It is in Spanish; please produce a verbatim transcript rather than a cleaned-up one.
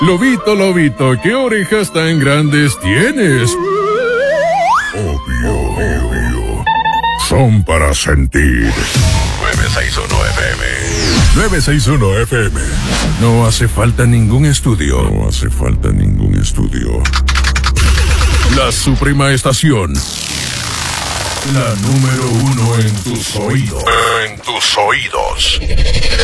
Lobito, lobito, ¿qué orejas tan grandes tienes? Obvio, obvio. Son para sentir. nueve seis uno F M. nueve seis uno F M. No hace falta ningún estudio. No hace falta ningún estudio. La Suprema Estación. La número uno en tus oídos. En tus oídos.